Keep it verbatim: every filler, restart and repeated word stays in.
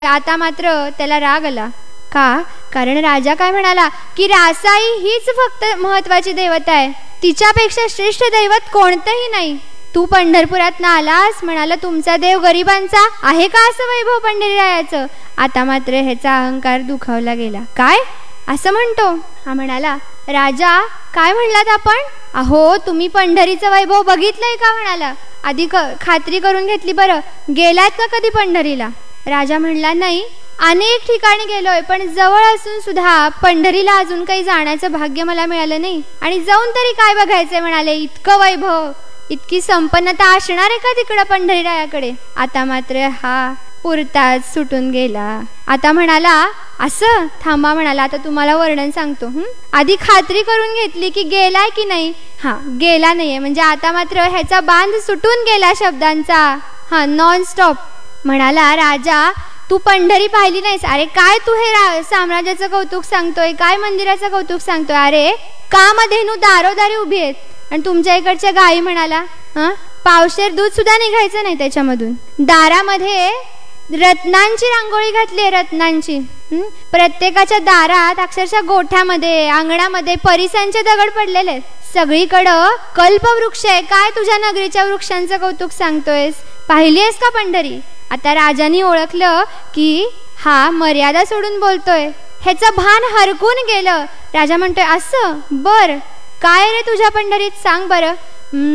आता मात्र त्याला राग आला. का? कारण राजा काय म्हणाला की रासाई हीच फक्त महत्वाची देवता आहे, तिच्यापेक्षा श्रेष्ठ दैवत कोणतंही नाही. तू पंढरपुरात ना आलास, म्हणाला तुमचा देव गरिबांचा आहे का असं वैभव पंढरीरायाचं. आता मात्र ह्याचा अहंकार दुखावला गेला. काय असं म्हणतो? हा म्हणाला, राजा काय म्हणलात आपण? अहो तुम्ही पंढरीचं वैभव बघितलंय का? म्हणाला. आधी खात्री करून घेतली बरं, गेलात का कधी पंढरीला? राजा म्हणला, नाही, अनेक ठिकाणी गेलोय, पण जवळ असून सुद्धा पंढरीला अजून काही जाण्याचं भाग्य मला मिळालं नाही. आणि जाऊन तरी काय बघायचंय? म्हणाले, इतकं वैभव, इतकी संपन्नता असणार आहे का तिकडं पंढरीरायाकडे? आता मात्र हा पुरताच सुटून गेला. आता म्हणाला, असं थांबा, म्हणाला आता तुम्हाला वर्णन सांगतो. हं आधी खात्री करून घेतली की गेलाय की नाही? हा गेला नाहीये, म्हणजे आता मात्र ह्याचा बांध सुटून गेला शब्दांचा. हा नॉन स्टॉप म्हणाला, राजा तू पंढरी पाहिली नाहीस? अरे काय तू हे साम्राज्याचं कौतुक सांगतोय, काय मंदिराचं कौतुक सांगतोय? अरे कामधेनू दारोदारी उभी आहेत आणि तुमच्या इकडच्या गायी म्हणाला हा पावशेर दूध सुद्धा निघायचं नाही त्याच्यामधून. दारामध्ये रत्नांची रांगोळी घातली आहे, रत्नांची. प्रत्येकाच्या दारात अक्षरशः गोठ्यामध्ये अंगणामध्ये परिसांचे दगड पडलेले आहेत. सगळीकडं कल्पवृक्ष आहे. काय तुझ्या नगरीच्या वृक्षांचं कौतुक सांगतोयस? पाहिली आहेस का पंढरी? आता राजांनी ओळखलं की हा मर्यादा सोडून बोलतोय, ह्याचं भान हरकून गेलं. राजा म्हणतोय, असं बर काय रे तुझ्या पंढरीत सांग बरं.